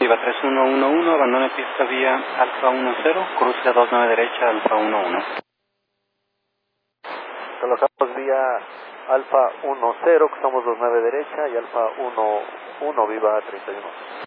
Viva 3111, abandone pista vía Alfa 10, cruce 29 derecha, Alfa 11. Colocamos vía Alfa 10, cruzamos 29 derecha y Alfa 11, Viva 31.